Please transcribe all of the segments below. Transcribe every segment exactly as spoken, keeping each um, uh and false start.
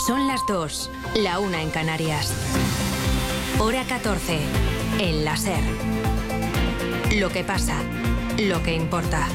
Son las dos, la una en Canarias. Hora catorce, en la SER. Lo que pasa, lo que importa.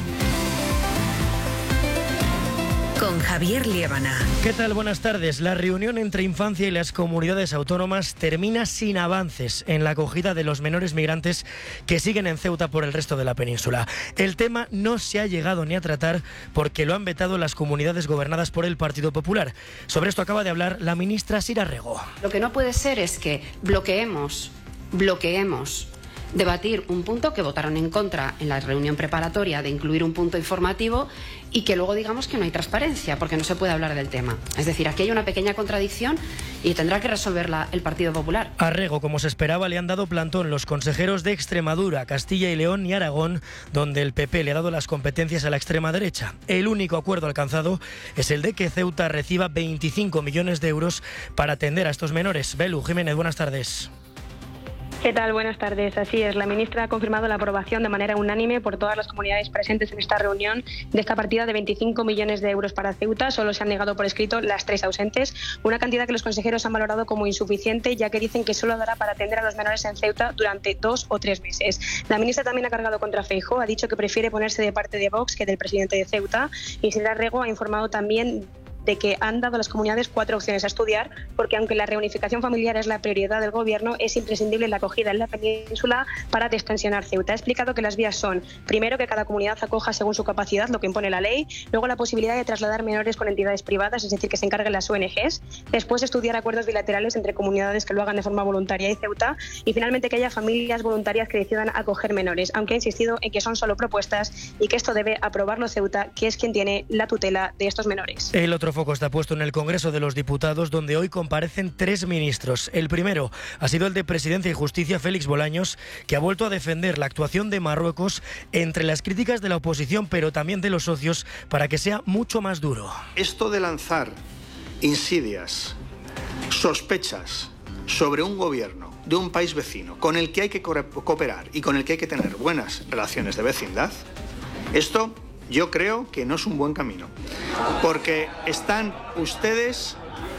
Con Javier Liébana. ¿Qué tal? Buenas tardes. La reunión entre Infancia y las comunidades autónomas termina sin avances en la acogida de los menores migrantes que siguen en Ceuta por el resto de la península. El tema no se ha llegado ni a tratar porque lo han vetado las comunidades gobernadas por el Partido Popular. Sobre esto acaba de hablar la ministra Sira Rego. Lo que no puede ser es que bloqueemos, bloqueemos debatir un punto que votaron en contra en la reunión preparatoria de incluir un punto informativo y que luego digamos que no hay transparencia porque no se puede hablar del tema. Es decir, aquí hay una pequeña contradicción y tendrá que resolverla el Partido Popular. A Rego, como se esperaba, le han dado plantón los consejeros de Extremadura, Castilla y León y Aragón, donde el P P le ha dado las competencias a la extrema derecha. El único acuerdo alcanzado es el de que Ceuta reciba veinticinco millones de euros para atender a estos menores. Belu Jiménez, buenas tardes. ¿Qué tal? Buenas tardes. Así es, la ministra ha confirmado la aprobación de manera unánime por todas las comunidades presentes en esta reunión de esta partida de veinticinco millones de euros para Ceuta. Solo se han negado por escrito las tres ausentes, una cantidad que los consejeros han valorado como insuficiente, ya que dicen que solo dará para atender a los menores en Ceuta durante dos o tres meses. La ministra también ha cargado contra Feijóo, ha dicho que prefiere ponerse de parte de Vox que del presidente de Ceuta, y Sira Rego ha informado también de que han dado a las comunidades cuatro opciones a estudiar, porque aunque la reunificación familiar es la prioridad del Gobierno, es imprescindible la acogida en la península para destensionar Ceuta. Ha explicado que las vías son, primero, que cada comunidad acoja según su capacidad, lo que impone la ley, luego la posibilidad de trasladar menores con entidades privadas, es decir, que se encarguen las O N Ges, después estudiar acuerdos bilaterales entre comunidades que lo hagan de forma voluntaria y Ceuta, y finalmente que haya familias voluntarias que decidan acoger menores, aunque ha insistido en que son solo propuestas y que esto debe aprobarlo Ceuta, que es quien tiene la tutela de estos menores. El otro foco está puesto en el Congreso de los Diputados, donde hoy comparecen tres ministros. El primero ha sido el de Presidencia y Justicia, Félix Bolaños, que ha vuelto a defender la actuación de Marruecos entre las críticas de la oposición, pero también de los socios, para que sea mucho más duro. Esto de lanzar insidias, sospechas sobre un gobierno de un país vecino con el que hay que cooperar y con el que hay que tener buenas relaciones de vecindad, esto yo creo que no es un buen camino, porque están ustedes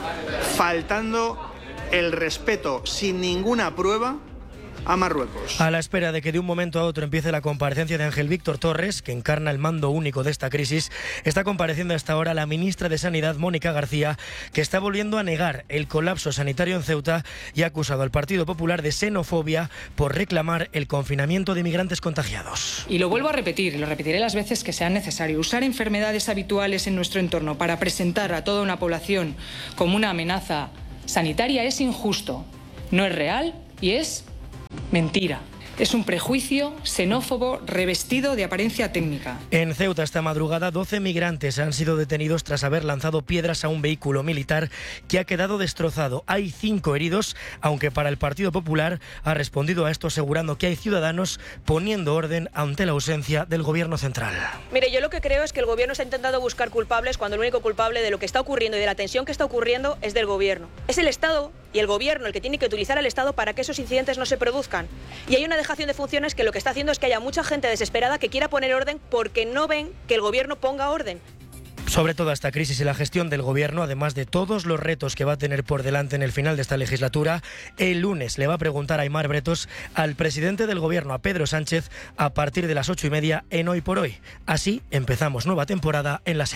faltando el respeto sin ninguna prueba a Marruecos. A la espera de que de un momento a otro empiece la comparecencia de Ángel Víctor Torres, que encarna el mando único de esta crisis, está compareciendo hasta ahora la ministra de Sanidad, Mónica García, que está volviendo a negar el colapso sanitario en Ceuta y ha acusado al Partido Popular de xenofobia por reclamar el confinamiento de inmigrantes contagiados. Y lo vuelvo a repetir, y lo repetiré las veces que sean necesario. Usar enfermedades habituales en nuestro entorno para presentar a toda una población como una amenaza sanitaria es injusto, no es real y es mentira. Es un prejuicio xenófobo revestido de apariencia técnica. En Ceuta esta madrugada doce migrantes han sido detenidos tras haber lanzado piedras a un vehículo militar que ha quedado destrozado. Hay cinco heridos, aunque para el Partido Popular ha respondido a esto asegurando que hay ciudadanos poniendo orden ante la ausencia del Gobierno central. Mire, yo lo que creo es que el Gobierno está intentando buscar culpables cuando el único culpable de lo que está ocurriendo y de la tensión que está ocurriendo es del Gobierno. Es el Estado y el Gobierno el que tiene que utilizar al Estado para que esos incidentes no se produzcan. Y hay una dejación de funciones que lo que está haciendo es que haya mucha gente desesperada que quiera poner orden porque no ven que el Gobierno ponga orden. Sobre toda esta crisis y la gestión del Gobierno, además de todos los retos que va a tener por delante en el final de esta legislatura, el lunes le va a preguntar a Aimar Bretos al presidente del Gobierno, a Pedro Sánchez, a partir de las ocho y media en Hoy por Hoy. Así empezamos nueva temporada en la SER.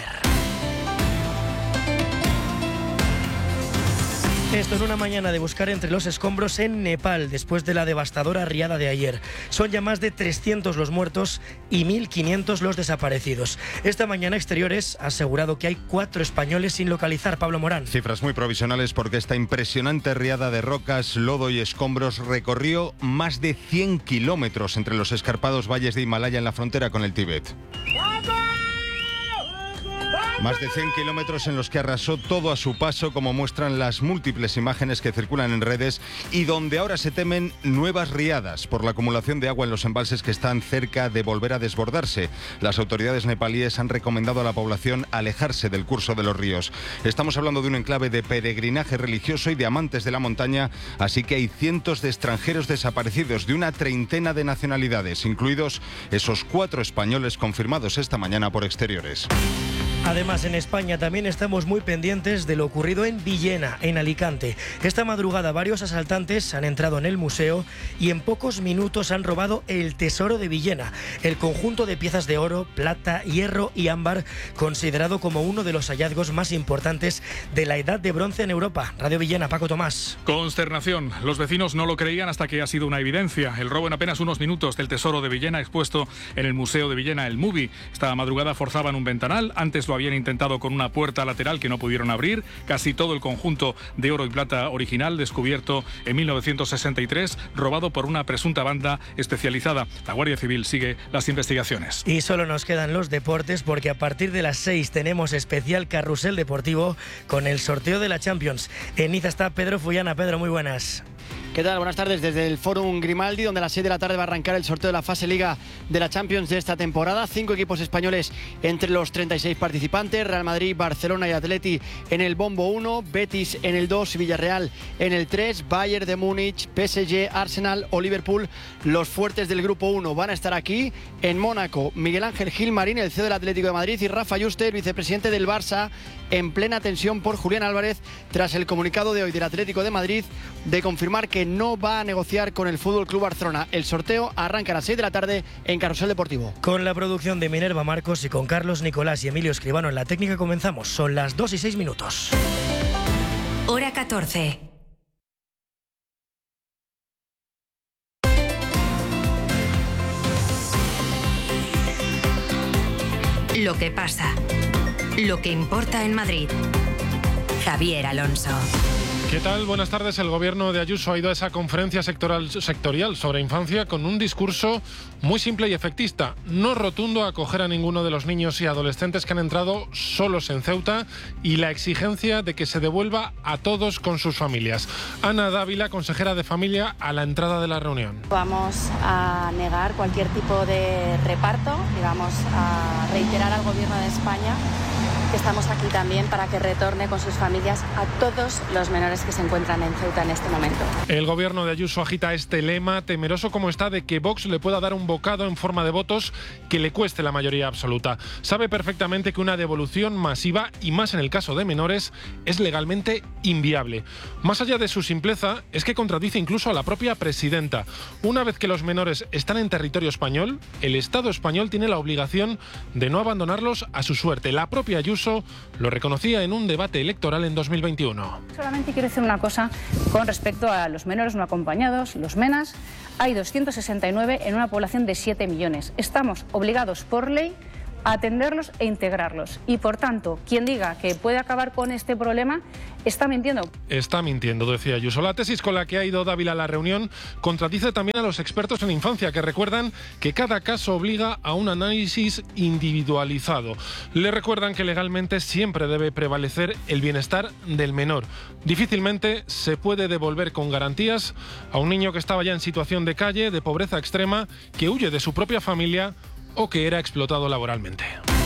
Esto en una mañana de buscar entre los escombros en Nepal, después de la devastadora riada de ayer. Son ya más de trescientos los muertos y mil quinientos los desaparecidos. Esta mañana Exteriores ha asegurado que hay cuatro españoles sin localizar. Pablo Morán. Cifras muy provisionales porque esta impresionante riada de rocas, lodo y escombros recorrió más de cien kilómetros entre los escarpados valles de Himalaya en la frontera con el Tíbet. Más de cien kilómetros en los que arrasó todo a su paso, como muestran las múltiples imágenes que circulan en redes, y donde ahora se temen nuevas riadas por la acumulación de agua en los embalses que están cerca de volver a desbordarse. Las autoridades nepalíes han recomendado a la población alejarse del curso de los ríos. Estamos hablando de un enclave de peregrinaje religioso y de amantes de la montaña, así que hay cientos de extranjeros desaparecidos de una treintena de nacionalidades, incluidos esos cuatro españoles confirmados esta mañana por Exteriores. Además, en España también estamos muy pendientes de lo ocurrido en Villena, en Alicante. Esta madrugada varios asaltantes han entrado en el museo y en pocos minutos han robado el tesoro de Villena, el conjunto de piezas de oro, plata, hierro y ámbar, considerado como uno de los hallazgos más importantes de la Edad de Bronce en Europa. Radio Villena, Paco Tomás. Consternación. Los vecinos no lo creían hasta que ha sido una evidencia. El robo en apenas unos minutos del tesoro de Villena expuesto en el Museo de Villena, el MUBI. Esta madrugada forzaban un ventanal, antes lo habían intentado con una puerta lateral que no pudieron abrir. Casi todo el conjunto de oro y plata original descubierto en mil novecientos sesenta y tres, robado por una presunta banda especializada. La Guardia Civil sigue las investigaciones. Y solo nos quedan los deportes porque a partir de las seis tenemos especial carrusel deportivo con el sorteo de la Champions. En Niza está Pedro Fullana. Pedro, muy buenas. ¿Qué tal? Buenas tardes desde el Fórum Grimaldi, donde a las seis de la tarde va a arrancar el sorteo de la fase Liga de la Champions de esta temporada. Cinco equipos españoles entre los treinta y seis participantes: Real Madrid, Barcelona y Atleti en el bombo uno, Betis en el dos, Villarreal en el tres, Bayern de Múnich, P S G, Arsenal o Liverpool. Los fuertes del grupo uno van a estar aquí. En Mónaco, Miguel Ángel Gilmarín, el C E O del Atlético de Madrid, y Rafa Yuste, el vicepresidente del Barça, en plena tensión por Julián Álvarez tras el comunicado de hoy del Atlético de Madrid de confirmar que no va a negociar con el F C Barcelona. El sorteo arranca a las seis de la tarde en Carrusel Deportivo. Con la producción de Minerva Marcos y con Carlos Nicolás y Emilio Escribano en la técnica comenzamos. Son las dos y seis minutos. Hora catorce. Lo que pasa. Lo que importa en Madrid. Javier Alonso. ¿Qué tal? Buenas tardes. El gobierno de Ayuso ha ido a esa conferencia sectorial, sectorial sobre infancia con un discurso muy simple y efectista, no rotundo a acoger a ninguno de los niños y adolescentes que han entrado solos en Ceuta y la exigencia de que se devuelva a todos con sus familias. Ana Dávila, consejera de Familia, a la entrada de la reunión. Vamos a negar cualquier tipo de reparto y vamos a reiterar al gobierno de España que estamos aquí también para que retorne con sus familias a todos los menores que se encuentran en Ceuta en este momento. El gobierno de Ayuso agita este lema, temeroso como está de que Vox le pueda dar un bocado en forma de votos que le cueste la mayoría absoluta. Sabe perfectamente que una devolución masiva, y más en el caso de menores, es legalmente inviable. Más allá de su simpleza, es que contradice incluso a la propia presidenta. Una vez que los menores están en territorio español, el Estado español tiene la obligación de no abandonarlos a su suerte. La propia Ayuso lo reconocía en un debate electoral en dos mil veintiuno. Solamente quiero decir una cosa con respecto a los menores no acompañados, los MENAS. Hay doscientos sesenta y nueve en una población de siete millones. Estamos obligados por ley a atenderlos e integrarlos. Y por tanto, quien diga que puede acabar con este problema está mintiendo. Está mintiendo, decía Ayuso. La tesis con la que ha ido Dávila a la reunión contradice también a los expertos en infancia, que recuerdan que cada caso obliga a un análisis individualizado. Le recuerdan que legalmente siempre debe prevalecer el bienestar del menor. Difícilmente se puede devolver con garantías a un niño que estaba ya en situación de calle, de pobreza extrema, que huye de su propia familia o que era explotado laboralmente.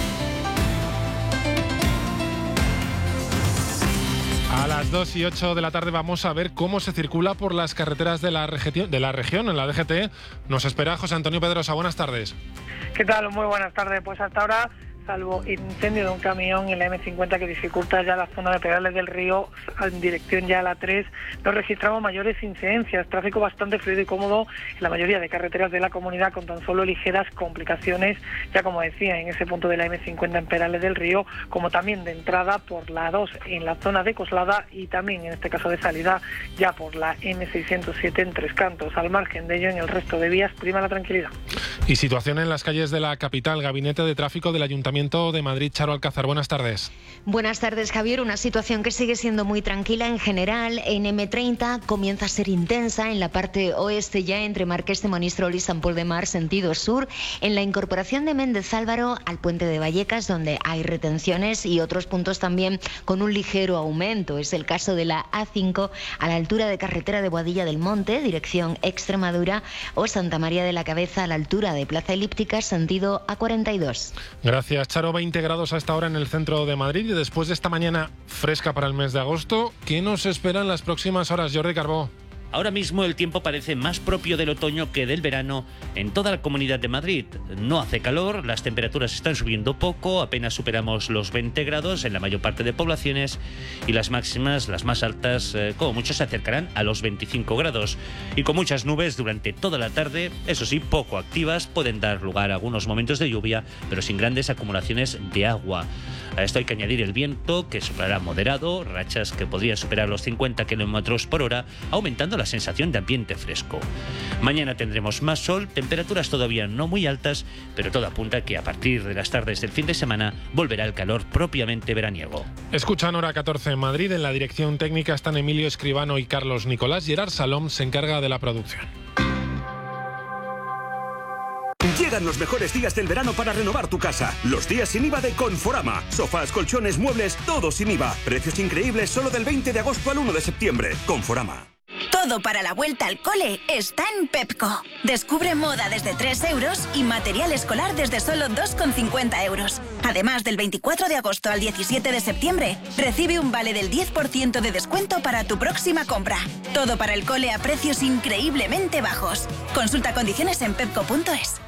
A las dos y ocho de la tarde vamos a ver cómo se circula por las carreteras de la, regi- de la región, en la D G T. Nos espera José Antonio Pedrosa. Buenas tardes. ¿Qué tal? Muy buenas tardes. Pues hasta ahora, salvo incendio de un camión en la eme cincuenta que dificulta ya la zona de Perales del Río en dirección ya a la tres, no registramos mayores incidencias. Tráfico bastante fluido y cómodo en la mayoría de carreteras de la comunidad, con tan solo ligeras complicaciones, ya como decía, en ese punto de la eme cincuenta en Perales del Río, como también de entrada por la dos en la zona de Coslada y también en este caso de salida ya por la eme seiscientos siete en Tres Cantos. Al margen de ello, en el resto de vías prima la tranquilidad. Y situación en las calles de la capital. Gabinete de Tráfico del Ayuntamiento de Madrid, Charo Alcázar. Buenas tardes. Buenas tardes, Javier. Una situación que sigue siendo muy tranquila en general. En eme treinta comienza a ser intensa en la parte oeste, ya entre Marqués de Monistrol y San Pol de Mar, sentido sur. En la incorporación de Méndez Álvaro al puente de Vallecas, donde hay retenciones, y otros puntos también con un ligero aumento. Es el caso de la a cinco a la altura de carretera de Boadilla del Monte, dirección Extremadura, o Santa María de la Cabeza a la altura de Plaza Elíptica, sentido a cuarenta y dos. Gracias, Charo. veinte grados a esta hora en el centro de Madrid, y después de esta mañana fresca para el mes de agosto, ¿qué nos espera en las próximas horas, Jordi Carbó? Ahora mismo el tiempo parece más propio del otoño que del verano en toda la Comunidad de Madrid. No hace calor, las temperaturas están subiendo poco, apenas superamos los veinte grados en la mayor parte de poblaciones y las máximas, las más altas, eh, como mucho se acercarán a los veinticinco grados. Y con muchas nubes durante toda la tarde, eso sí, poco activas, pueden dar lugar a algunos momentos de lluvia, pero sin grandes acumulaciones de agua. A esto hay que añadir el viento, que soplará moderado, rachas que podrían superar los cincuenta kilómetros por hora, aumentando la sensación de ambiente fresco. Mañana tendremos más sol, temperaturas todavía no muy altas, pero todo apunta que a partir de las tardes del fin de semana volverá el calor propiamente veraniego. Escuchan Hora catorce en Madrid. En la dirección técnica están Emilio Escribano y Carlos Nicolás. Gerard Salom se encarga de la producción. Llegan los mejores días del verano para renovar tu casa. Los días sin I V A de Conforama. Sofás, colchones, muebles, todo sin I V A. Precios increíbles solo del veinte de agosto al uno de septiembre. Conforama. Todo para la vuelta al cole está en Pepco. Descubre moda desde tres euros y material escolar desde solo dos con cincuenta euros. Además, del veinticuatro de agosto al diecisiete de septiembre, recibe un vale del diez por ciento de descuento para tu próxima compra. Todo para el cole a precios increíblemente bajos. Consulta condiciones en pepco punto es.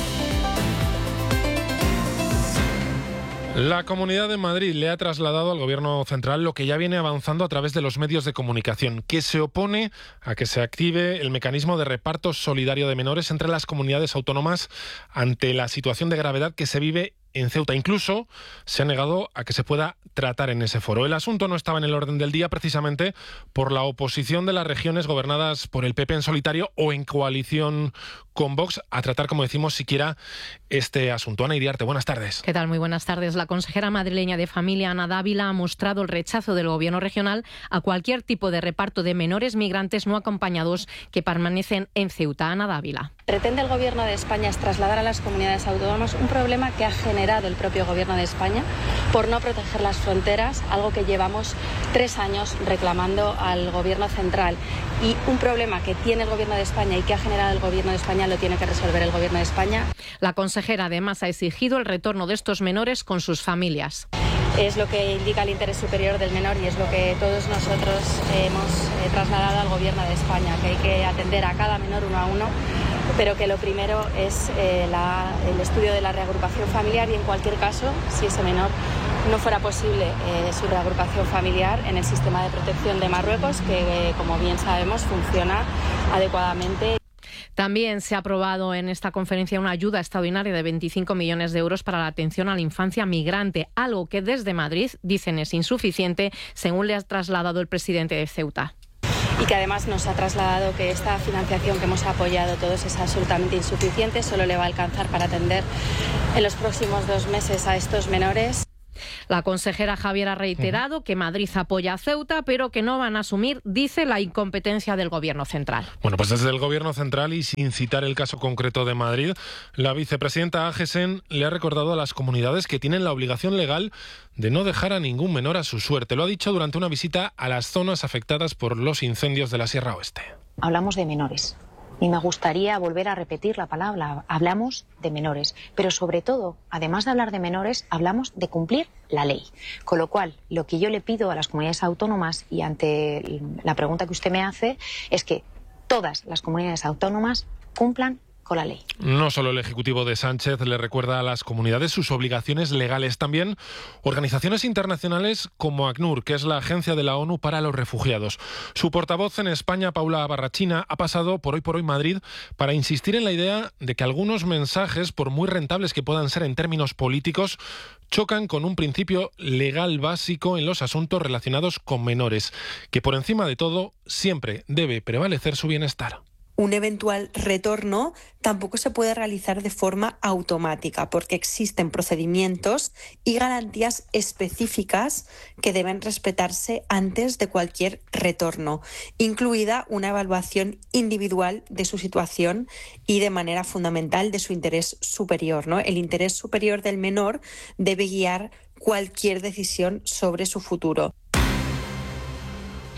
La Comunidad de Madrid le ha trasladado al Gobierno central lo que ya viene avanzando a través de los medios de comunicación, que se opone a que se active el mecanismo de reparto solidario de menores entre las comunidades autónomas ante la situación de gravedad que se vive en Ceuta. Incluso se ha negado a que se pueda tratar en ese foro. El asunto no estaba en el orden del día precisamente por la oposición de las regiones gobernadas por el P P en solitario o en coalición con Vox a tratar, como decimos, siquiera este asunto. Ana Iriarte, buenas tardes. ¿Qué tal? Muy buenas tardes. La consejera madrileña de Familia, Ana Dávila, ha mostrado el rechazo del Gobierno regional a cualquier tipo de reparto de menores migrantes no acompañados que permanecen en Ceuta. Ana Dávila. Pretende el Gobierno de España trasladar a las comunidades autónomas un problema que ha generado el propio Gobierno de España por no proteger las fronteras, algo que llevamos tres años reclamando al Gobierno central. Y un problema que tiene el Gobierno de España y que ha generado el Gobierno de España lo tiene que resolver el Gobierno de España. La consejera además ha exigido el retorno de estos menores con sus familias. Es lo que indica el interés superior del menor y es lo que todos nosotros hemos eh, trasladado al Gobierno de España, que hay que atender a cada menor uno a uno, pero que lo primero es eh, la, el estudio de la reagrupación familiar y en cualquier caso, si ese menor no fuera posible eh, su reagrupación familiar en el sistema de protección de Marruecos, que eh, como bien sabemos funciona adecuadamente. También se ha aprobado en esta conferencia una ayuda extraordinaria de veinticinco millones de euros para la atención a la infancia migrante, algo que desde Madrid dicen es insuficiente, según le ha trasladado el presidente de Ceuta. Y que además nos ha trasladado que esta financiación que hemos apoyado todos es absolutamente insuficiente, solo le va a alcanzar para atender en los próximos dos meses a estos menores. La consejera Javier ha reiterado que Madrid apoya a Ceuta, pero que no van a asumir, dice, la incompetencia del Gobierno central. Bueno, pues desde el Gobierno central y sin citar el caso concreto de Madrid, la vicepresidenta Agesen le ha recordado a las comunidades que tienen la obligación legal de no dejar a ningún menor a su suerte. Lo ha dicho durante una visita a las zonas afectadas por los incendios de la Sierra Oeste. Hablamos de menores. Y me gustaría volver a repetir la palabra. Hablamos de menores. Pero sobre todo, además de hablar de menores, hablamos de cumplir la ley. Con lo cual, lo que yo le pido a las comunidades autónomas, y ante la pregunta que usted me hace, es que todas las comunidades autónomas cumplan con la ley. No solo el Ejecutivo de Sánchez le recuerda a las comunidades sus obligaciones legales, también organizaciones internacionales como ACNUR, que es la agencia de la ONU para los refugiados. Su portavoz en España, Paula Barrachina, ha pasado por Hoy por Hoy Madrid para insistir en la idea de que algunos mensajes, por muy rentables que puedan ser en términos políticos, chocan con un principio legal básico en los asuntos relacionados con menores, que por encima de todo siempre debe prevalecer su bienestar. Un eventual retorno tampoco se puede realizar de forma automática porque existen procedimientos y garantías específicas que deben respetarse antes de cualquier retorno, incluida una evaluación individual de su situación y de manera fundamental de su interés superior, ¿no? El interés superior del menor debe guiar cualquier decisión sobre su futuro.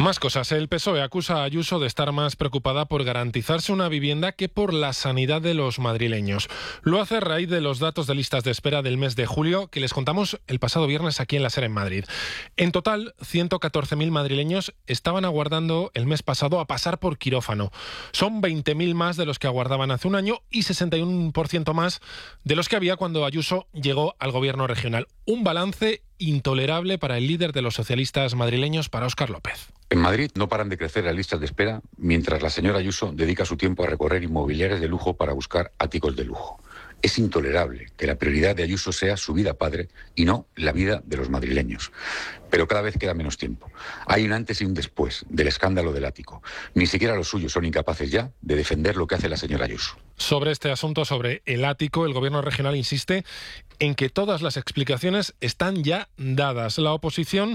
Más cosas. El P S O E acusa a Ayuso de estar más preocupada por garantizarse una vivienda que por la sanidad de los madrileños. Lo hace a raíz de los datos de listas de espera del mes de julio que les contamos el pasado viernes aquí en la SER en Madrid. En total, ciento catorce mil madrileños estaban aguardando el mes pasado a pasar por quirófano. Son veinte mil más de los que aguardaban hace un año y sesenta y uno por ciento más de los que había cuando Ayuso llegó al gobierno regional. Un balance intolerable para el líder de los socialistas madrileños, para Óscar López. En Madrid no paran de crecer las listas de espera mientras la señora Ayuso dedica su tiempo a recorrer inmobiliarias de lujo para buscar áticos de lujo. Es intolerable que la prioridad de Ayuso sea su vida padre y no la vida de los madrileños. Pero cada vez queda menos tiempo. Hay un antes y un después del escándalo del ático. Ni siquiera los suyos son incapaces ya de defender lo que hace la señora Ayuso. Sobre este asunto, sobre el ático, el gobierno regional insiste en que todas las explicaciones están ya dadas. La oposición,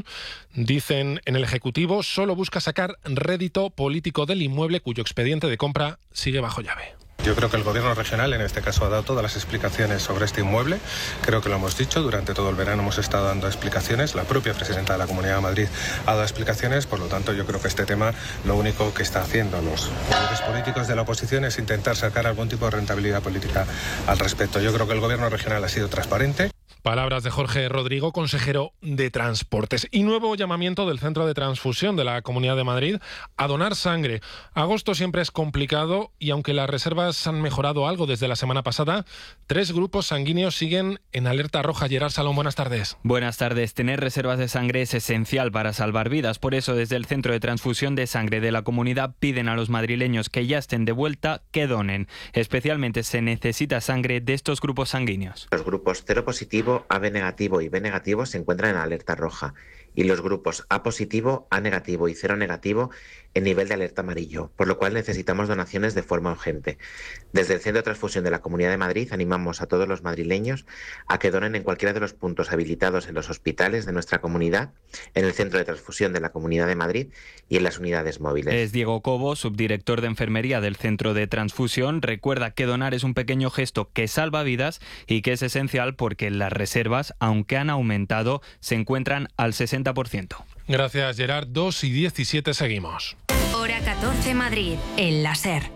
dicen en el Ejecutivo, solo busca sacar rédito político del inmueble cuyo expediente de compra sigue bajo llave. Yo creo que el gobierno regional en este caso ha dado todas las explicaciones sobre este inmueble. Creo que lo hemos dicho, durante todo el verano hemos estado dando explicaciones. La propia presidenta de la Comunidad de Madrid ha dado explicaciones. Por lo tanto, yo creo que este tema lo único que está haciendo los poderes políticos de la oposición es intentar sacar algún tipo de rentabilidad política al respecto. Yo creo que el gobierno regional ha sido transparente. Palabras de Jorge Rodrigo, consejero de Transportes. Y nuevo llamamiento del Centro de Transfusión de la Comunidad de Madrid a donar sangre. Agosto siempre es complicado y aunque las reservas han mejorado algo desde la semana pasada, tres grupos sanguíneos siguen en alerta roja. Gerard Salón, buenas tardes. Buenas tardes. Tener reservas de sangre es esencial para salvar vidas. Por eso, desde el Centro de Transfusión de Sangre de la Comunidad piden a los madrileños que ya estén de vuelta que donen. Especialmente se necesita sangre de estos grupos sanguíneos. Los grupos cero positivo, A B negativo y B negativo se encuentran en alerta roja y los grupos A positivo, A negativo y cero negativo en nivel de alerta amarillo, por lo cual necesitamos donaciones de forma urgente. Desde el Centro de Transfusión de la Comunidad de Madrid animamos a todos los madrileños a que donen en cualquiera de los puntos habilitados en los hospitales de nuestra comunidad, en el Centro de Transfusión de la Comunidad de Madrid y en las unidades móviles. Es Diego Cobo, subdirector de Enfermería del Centro de Transfusión. Recuerda que donar es un pequeño gesto que salva vidas y que es esencial porque las reservas, aunque han aumentado, se encuentran al sesenta por ciento. Gracias, Gerard. dos y diecisiete seguimos. Hora catorce Madrid, en la SER.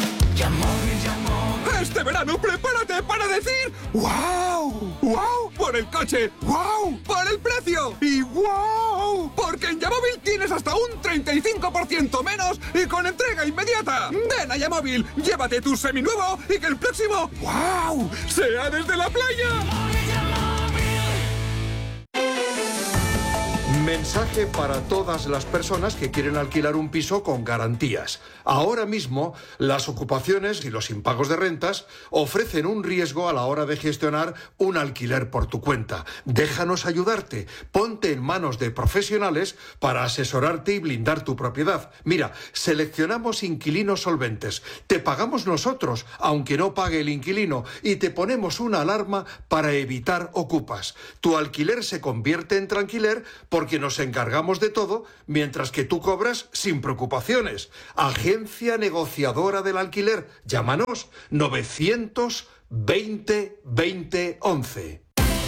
Este verano prepárate para decir ¡wow! ¡Wow! Por el coche, ¡wow! Por el precio y ¡wow! Porque en Yamóvil tienes hasta un treinta y cinco por ciento menos y con entrega inmediata. Ven a Yamóvil, llévate tu seminuevo y que el próximo ¡wow! sea desde la playa. Mensaje para todas las personas que quieren alquilar un piso con garantías. Ahora mismo, las ocupaciones y los impagos de rentas ofrecen un riesgo a la hora de gestionar un alquiler por tu cuenta. Déjanos ayudarte. Ponte en manos de profesionales para asesorarte y blindar tu propiedad. Mira, seleccionamos inquilinos solventes. Te pagamos nosotros, aunque no pague el inquilino, y te ponemos una alarma para evitar ocupas. Tu alquiler se convierte en tranquiler porque nos encargamos de todo, mientras que tú cobras sin preocupaciones. Agencia negociadora del alquiler. Llámanos novecientos veinte veinte once.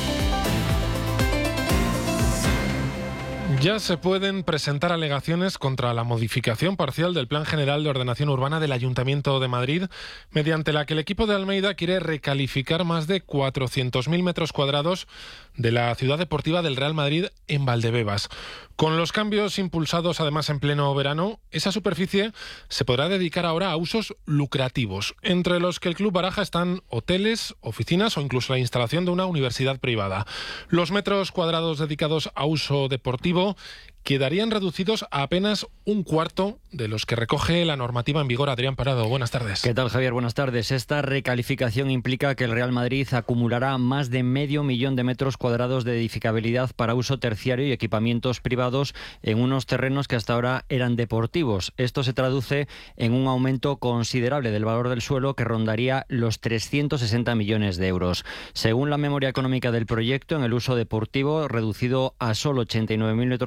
Ya se pueden presentar alegaciones contra la modificación parcial del Plan General de Ordenación Urbana del Ayuntamiento de Madrid, mediante la que el equipo de Almeida quiere recalificar más de cuatrocientos mil metros cuadrados de la ciudad deportiva del Real Madrid en Valdebebas. Con los cambios impulsados además en pleno verano, esa superficie se podrá dedicar ahora a usos lucrativos, entre los que el Club Baraja están hoteles, oficinas o incluso la instalación de una universidad privada. Los metros cuadrados dedicados a uso deportivo quedarían reducidos a apenas un cuarto de los que recoge la normativa en vigor. Adrián Parado, buenas tardes. ¿Qué tal, Javier? Buenas tardes. Esta recalificación implica que el Real Madrid acumulará más de medio millón de metros cuadrados de edificabilidad para uso terciario y equipamientos privados en unos terrenos que hasta ahora eran deportivos. Esto se traduce en un aumento considerable del valor del suelo que rondaría los trescientos sesenta millones de euros. Según la memoria económica del proyecto, en el uso deportivo, reducido a solo ochenta y nueve mil metros cuadrados,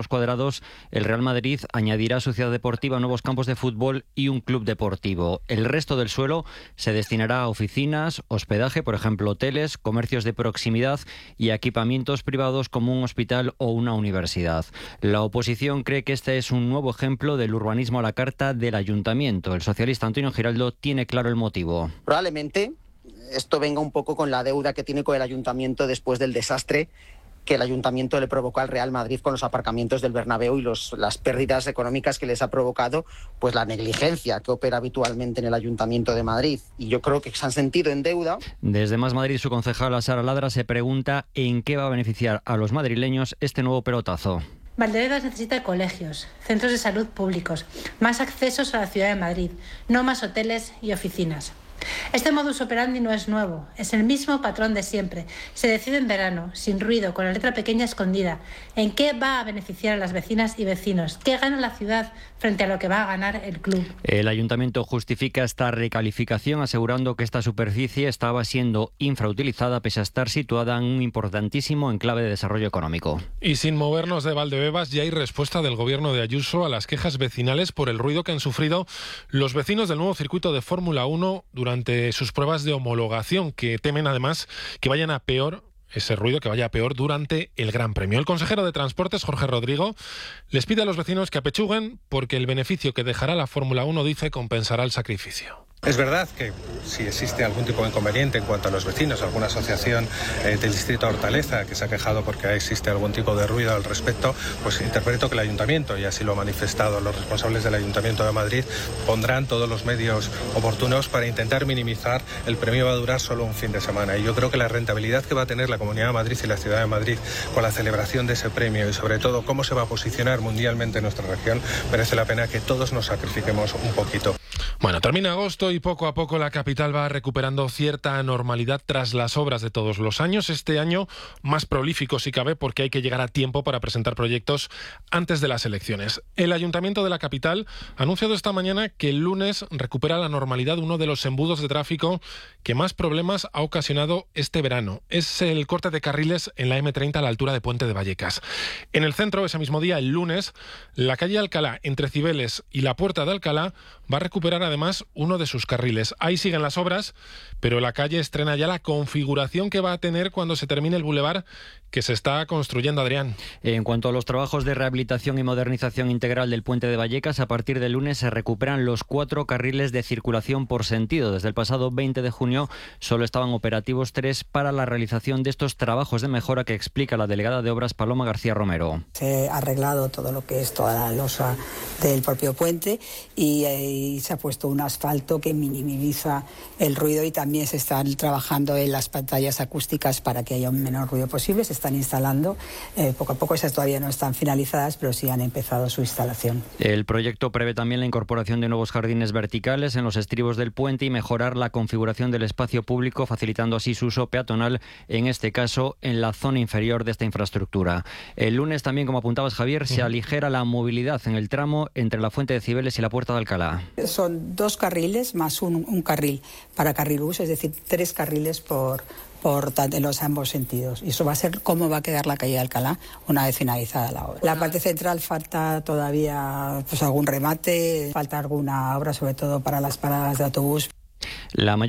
privados, el Real Madrid añadirá a su ciudad deportiva nuevos campos de fútbol y un club deportivo. El resto del suelo se destinará a oficinas, hospedaje, por ejemplo, hoteles, comercios de proximidad y equipamientos privados como un hospital o una universidad. La oposición cree que este es un nuevo ejemplo del urbanismo a la carta del ayuntamiento. El socialista Antonio Giraldo tiene claro el motivo. Probablemente esto venga un poco con la deuda que tiene con el ayuntamiento después del desastre que el ayuntamiento le provocó al Real Madrid con los aparcamientos del Bernabéu y los, las pérdidas económicas que les ha provocado pues la negligencia que opera habitualmente en el Ayuntamiento de Madrid. Y yo creo que se han sentido en deuda. Desde Más Madrid, su concejala Sara Ladra se pregunta en qué va a beneficiar a los madrileños este nuevo pelotazo. Valdebebas necesita colegios, centros de salud públicos, más accesos a la ciudad de Madrid, no más hoteles y oficinas. Este modus operandi no es nuevo, es el mismo patrón de siempre. Se decide en verano, sin ruido, con la letra pequeña escondida. ¿En qué va a beneficiar a las vecinas y vecinos? ¿Qué gana la ciudad frente a lo que va a ganar el club? El ayuntamiento justifica esta recalificación asegurando que esta superficie estaba siendo infrautilizada pese a estar situada en un importantísimo enclave de desarrollo económico. Y sin movernos de Valdebebas, ya hay respuesta del gobierno de Ayuso a las quejas vecinales por el ruido que han sufrido los vecinos del nuevo circuito de Fórmula uno durante Durante sus pruebas de homologación, que temen además que vayan a peor, ese ruido que vaya a peor durante el Gran Premio. El consejero de Transportes, Jorge Rodrigo, les pide a los vecinos que apechuguen porque el beneficio que dejará la Fórmula uno, dice, compensará el sacrificio. Es verdad que si existe algún tipo de inconveniente en cuanto a los vecinos, alguna asociación eh, del distrito Hortaleza que se ha quejado porque existe algún tipo de ruido al respecto, pues interpreto que el ayuntamiento, y así lo han manifestado los responsables del Ayuntamiento de Madrid, pondrán todos los medios oportunos para intentar minimizar. El premio va a durar solo un fin de semana y yo creo que la rentabilidad que va a tener la Comunidad de Madrid y la Ciudad de Madrid con la celebración de ese premio y sobre todo cómo se va a posicionar mundialmente en nuestra región, merece la pena que todos nos sacrifiquemos un poquito. Bueno, termina agosto y poco a poco la capital va recuperando cierta normalidad tras las obras de todos los años. Este año más prolífico si cabe porque hay que llegar a tiempo para presentar proyectos antes de las elecciones. El Ayuntamiento de la capital ha anunciado esta mañana que el lunes recupera la normalidad uno de los embudos de tráfico que más problemas ha ocasionado este verano. Es el corte de carriles en la eme treinta a la altura de Puente de Vallecas. En el centro, ese mismo día, el lunes, la calle Alcalá, entre Cibeles y la Puerta de Alcalá, va a recuperar además uno de sus carriles. Ahí siguen las obras, pero la calle estrena ya la configuración que va a tener cuando se termine el bulevar que se está construyendo, Adrián. En cuanto a los trabajos de rehabilitación y modernización integral del Puente de Vallecas, a partir del lunes se recuperan los cuatro carriles de circulación por sentido. Desde el pasado veinte de junio solo estaban operativos tres para la realización de estos trabajos de mejora que explica la delegada de Obras Paloma García Romero. Se ha arreglado todo lo que es toda la losa del propio puente y, y se ha puesto un asfalto que minimiza el ruido y también se están trabajando en las pantallas acústicas para que haya un menor ruido posible. Se están instalando eh, poco a poco, esas todavía no están finalizadas, pero sí han empezado su instalación. El proyecto prevé también la incorporación de nuevos jardines verticales en los estribos del puente y mejorar la configuración del espacio público, facilitando así su uso peatonal, en este caso en la zona inferior de esta infraestructura. El lunes también, como apuntabas, Javier, se aligera la movilidad en el tramo entre la Fuente de Cibeles y la Puerta de Alcalá. Son dos carriles más un, un carril para carril bus, es decir, tres carriles por por en los ambos sentidos. Y eso va a ser cómo va a quedar la calle de Alcalá una vez finalizada la obra. La parte central falta todavía pues algún remate, falta alguna obra, sobre todo para las paradas de autobús. La